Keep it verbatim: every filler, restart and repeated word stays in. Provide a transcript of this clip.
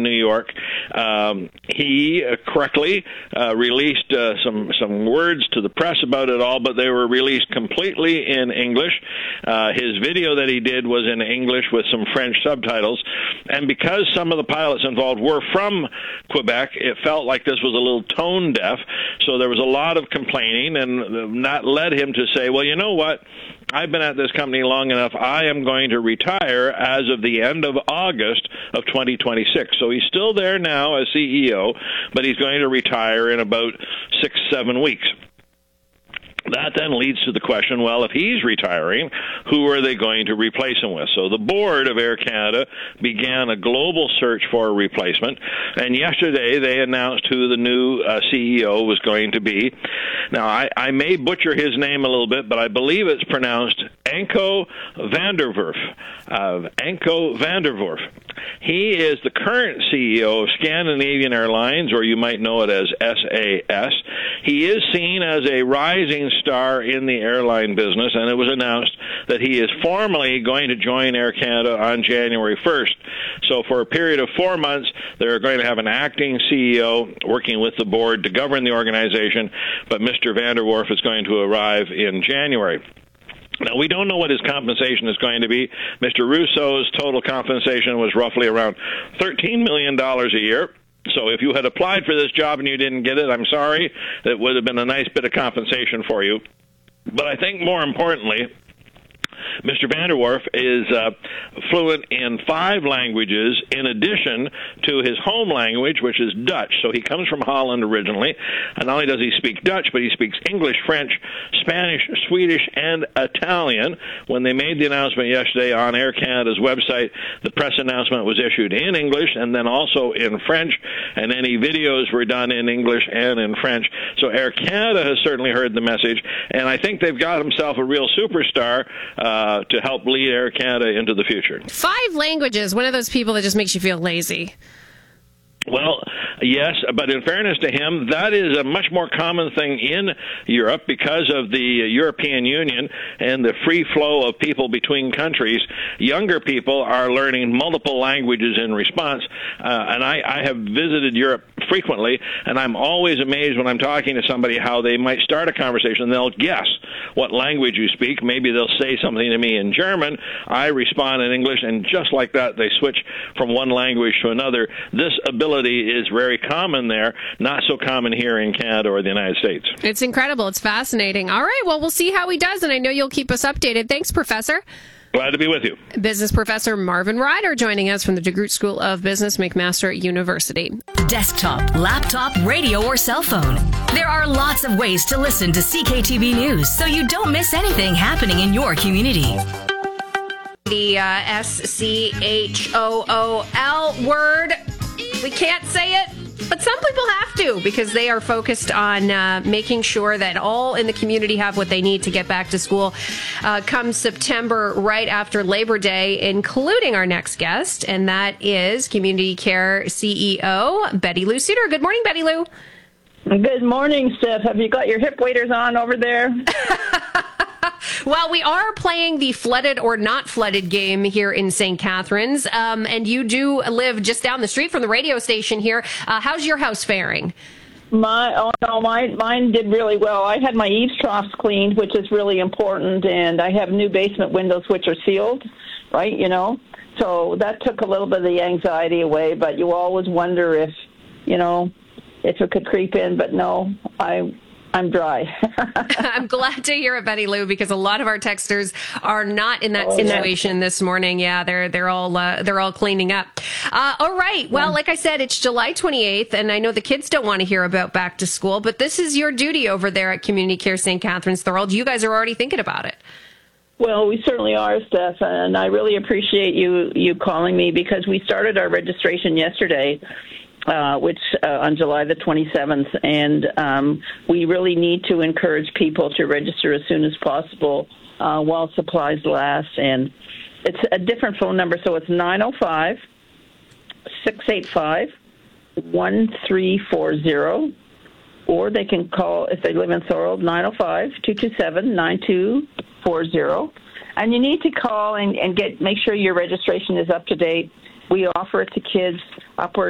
in New York. Um, he uh, correctly uh, released uh, some some words to the press about it all, but they were released completely in English. Uh, his video that he did was in English with some French subtitles, and because some of the pilots involved were from Quebec, it felt like this was a little tone deaf, so there was a lot of complaining, and that led him to say, well, you know what? I've been at this company long enough. I am going to retire as of the end of August of twenty twenty-six. So he's still there now as C E O, but he's going to retire in about six, seven weeks. That then leads to the question, well, if he's retiring, who are they going to replace him with? So the board of Air Canada began a global search for a replacement, and yesterday they announced who the new uh, C E O was going to be. Now, I, I may butcher his name a little bit, but I believe it's pronounced Anko van der Werf. Uh, Anko van der Werf. He is the current C E O of Scandinavian Airlines, or you might know it as S A S. He is seen as a rising star in the airline business, and it was announced that he is formally going to join Air Canada on January first. So for a period of four months, they're going to have an acting C E O working with the board to govern the organization, but Mister van der Werf is going to arrive in January. Now, we don't know what his compensation is going to be. Mister Russo's total compensation was roughly around thirteen million dollars a year. So if you had applied for this job and you didn't get it, I'm sorry. It would have been a nice bit of compensation for you. But I think more importantly, Mister van der Werf is uh, fluent in five languages in addition to his home language, which is Dutch. So he comes from Holland originally, and not only does he speak Dutch, but he speaks English, French, Spanish, Swedish, and Italian. When they made the announcement yesterday on Air Canada's website, the press announcement was issued in English and then also in French, and any videos were done in English and in French. So Air Canada has certainly heard the message, and I think they've got himself a real superstar Uh, to help lead Air Canada into the future. Five languages. One of those people that just makes you feel lazy. Well, yes, but in fairness to him, that is a much more common thing in Europe because of the European Union and the free flow of people between countries. Younger people are learning multiple languages in response, uh, and I, I have visited Europe frequently, and I'm always amazed when I'm talking to somebody how they might start a conversation. They'll guess what language you speak. Maybe they'll say something to me in German. I respond in English, and just like that, they switch from one language to another. This ability is very common there, not so common here in Canada or the United States. It's incredible. It's fascinating. All right, well, we'll see how he does, and I know you'll keep us updated. Thanks, Professor. Glad to be with you. Business Professor Marvin Ryder joining us from the DeGroote School of Business, McMaster University. Desktop, laptop, radio, or cell phone. There are lots of ways to listen to C K T V News so you don't miss anything happening in your community. The uh, S C H O O L word. We can't say it, but some people have to because they are focused on uh, making sure that all in the community have what they need to get back to school uh, come September, right after Labor Day, including our next guest, and that is Community Care C E O Betty Lou Suter. Good morning, Betty Lou. Good morning, Steph. Have you got your hip waders on over there? Well, we are playing the flooded or not flooded game here in Saint Catharines, um, and you do live just down the street from the radio station here. Uh, how's your house faring? My oh no, mine mine did really well. I had my eaves troughs cleaned, which is really important, and I have new basement windows which are sealed, right? You know, so that took a little bit of the anxiety away. But you always wonder if, you know, if it could creep in. But no, I. I'm dry. I'm glad to hear it, Betty Lou, because a lot of our texters are not in that oh, situation yeah. this morning. Yeah, they're they're all uh, they're all cleaning up. Uh, all right. Well, yeah. Like I said, it's July twenty-eighth, and I know the kids don't want to hear about back to school, but this is your duty over there at Community Care Saint Catharines Thorold. You guys are already thinking about it. Well, we certainly are, Steph, and I really appreciate you you calling me because we started our registration yesterday. Uh, which uh, on July the twenty-seventh, and um, we really need to encourage people to register as soon as possible uh, while supplies last. And it's a different phone number, so it's nine oh five, six eight five, one three four zero, or they can call, if they live in Thorold, nine oh five, two two seven, nine two four zero. And you need to call and, and get make sure your registration is up to date. We offer it to kids upwards